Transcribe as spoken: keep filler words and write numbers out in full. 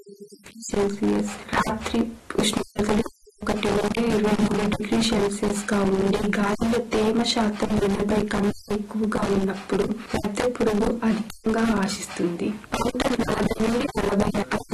Celsius, రాత్రి ఉష్ణోగ్రతలు ఒకటి నుండి ఇరవై మూడు డిగ్రీ సెల్సియస్ గా ఉండి గాలిలో తేమ శాతం ఎనభై కన్నా ఎక్కువగా ఉన్నప్పుడు లద్దె పురుగు అధికంగా ఆశిస్తుంది. పంట నలభై నుండి నలభై